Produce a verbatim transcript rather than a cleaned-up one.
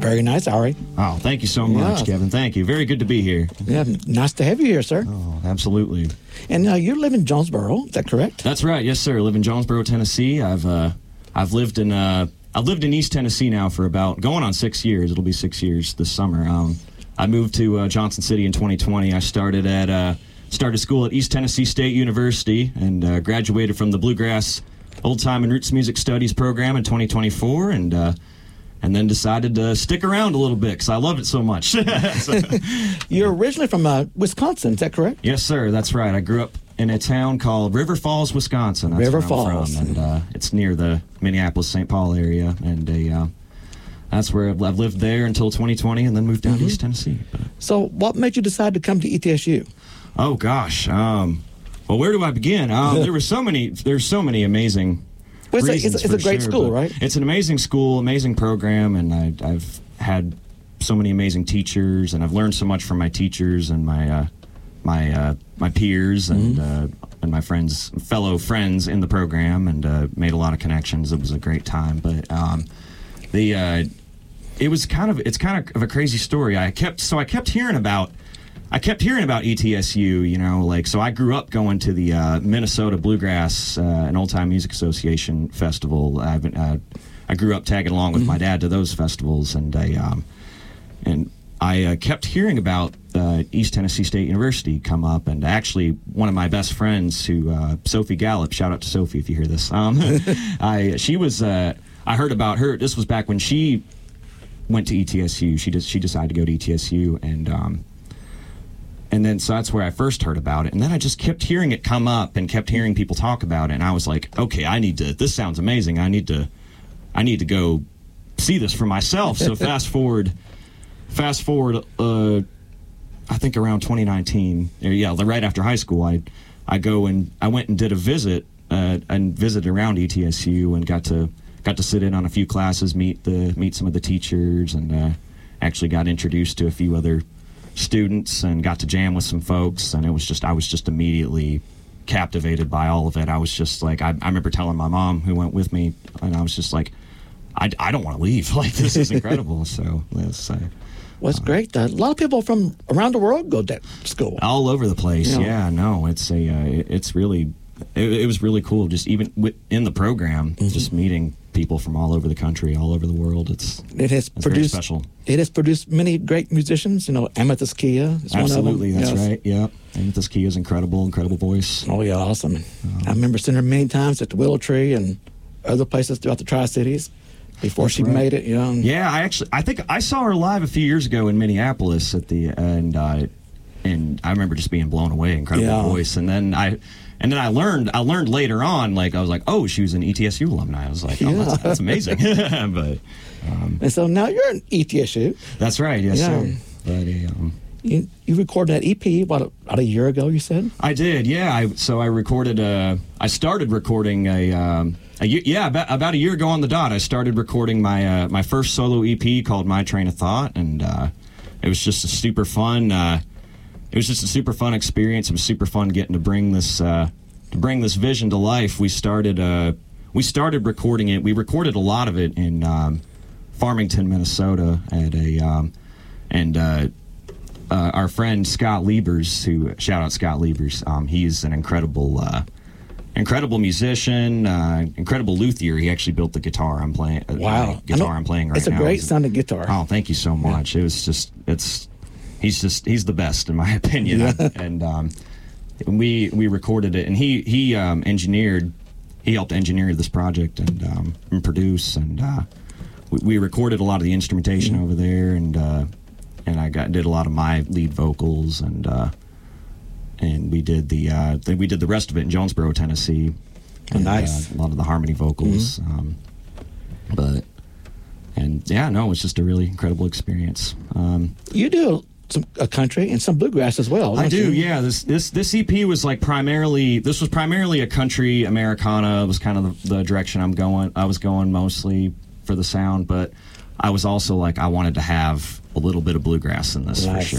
Very nice, Ari. Oh, thank you so much, Yeah. Kevin. Thank you. Very good to be here. Yeah, nice to have you here, sir. Oh, absolutely. And uh, you live in Jonesboro, is that correct? That's right. Yes, sir. I live in Jonesboro, Tennessee. I've uh, I've lived in uh, I've lived in East Tennessee now for about going on six years. It'll be six years this summer. Um, I moved to uh, Johnson City in twenty twenty. I started at uh, started school at East Tennessee State University and uh, graduated from the Bluegrass Old Time and Roots Music Studies program in twenty twenty-four, and uh, and then decided to stick around a little bit because I loved it so much. So, You're originally from uh, Wisconsin, is that correct? yes, sir. That's right. I grew up in a town called River Falls, Wisconsin. That's River where I'm Falls. from, and uh, it's near the Minneapolis-Saint Paul area, and a, uh, that's where I've I've lived there until twenty twenty, and then moved down to East Tennessee. But, So what made you decide to come to E T S U? oh gosh, um, well, where do I begin? Um, there were so many. There's so many amazing. Well, it's, a, reasons it's, a, it's a for great sure, school, but right? It's an amazing school, amazing program, and I, I've had so many amazing teachers, and I've learned so much from my teachers and my uh, my uh, my peers and uh, and my friends, fellow friends in the program, and uh, made a lot of connections. It was a great time, but um, the uh, it was kind of it's kind of a crazy story. I kept so I kept hearing about. I kept hearing about E T S U, you know, like, so I grew up going to the uh, Minnesota Bluegrass uh, and Old Time Music Association Festival. I've been, uh, I grew up tagging along with my dad to those festivals, and I, um, and I uh, kept hearing about uh, East Tennessee State University come up, and actually one of my best friends, who uh, Sophie Gallup, shout out to Sophie if you hear this, um, I she was, uh, I heard about her, this was back when she went to E T S U. She, just, she decided to go to E T S U, and um, And then, so that's where I first heard about it. And then I just kept hearing it come up and kept hearing people talk about it. And I was like, okay, I need to, this sounds amazing. I need to, I need to go see this for myself. So fast forward, fast forward, uh, I think around twenty nineteen, yeah, right after high school, I, I go and I went and did a visit, uh, and visited around E T S U and got to, got to sit in on a few classes, meet the, meet some of the teachers, and, uh, actually got introduced to a few other students and got to jam with some folks, and it was just I was just immediately captivated by all of it. I was just like, I, I remember telling my mom, who went with me, and I was just like, I, I don't want to leave. Like, this is incredible. So let's say Well, it's great. Uh, a lot of people from around the world go to that school. all over the place. Yeah. Yeah, no, it's a uh, it- it's really it, it was really cool. Just even wi- in the program, just meeting people from all over the country, all over the world. It's It has it's very produced special. It has produced many great musicians. You know, Amethyst Kia is Absolutely, one of them. that's Yes. right. Yeah, Amethyst Kia is incredible, incredible voice. Oh yeah, awesome. I remember seeing her many times at the Willow Tree and other places throughout the Tri-Cities before That's she right. made it. You know. and- Yeah, I actually, I think I saw her live a few years ago in Minneapolis at the, and uh, and I remember just being blown away, incredible Yeah. voice. And then I, and then I learned, I learned later on, like I was like, oh, she was an E T S U alumni. I was like, oh, Yeah. that's, that's amazing. But um, And so now you're in E T S U. that's right, yes, Yeah. sir. But um, You, you recorded that E P what about a year ago? You said. I did, yeah. I, so I recorded a. I started recording a. Um, a ye- yeah, about, about a year ago on the dot, I started recording my uh, my first solo E P called My Train of Thought, and uh, it was just a super fun. Uh, it was just a super fun experience. It was super fun getting to bring this uh, to bring this vision to life. We started uh, we started recording it. We recorded a lot of it in um, Farmington, Minnesota, at a um, and. Uh, Uh, our friend Scott Liebers, who shout out Scott Liebers, um, he's an incredible, uh, incredible musician, uh, incredible luthier. He actually built the guitar I'm playing. Uh, Wow. the guitar I know- I'm playing right it's a now. great It's- sounding guitar. Oh, thank you so much. It was just, it's, he's just, he's the best in my opinion. Yeah. And um, we we recorded it, and he he um, engineered, he helped engineer this project and, um, and produce, and uh, we, we recorded a lot of the instrumentation over there, and. Uh, And I got did a lot of my lead vocals, and uh, and we did the uh, then we did the rest of it in Jonesboro, Tennessee. Oh, And, nice. uh, a lot of the harmony vocals, um, but and yeah, no, it was just a really incredible experience. Um, You do some a country and some bluegrass as well. I don't do, you? yeah. This this this E P was like primarily this was primarily a country Americana. It was kind of the, the direction I'm going. I was going mostly for the sound, but I was also like I wanted to have a little bit of bluegrass in this for Nice. sure.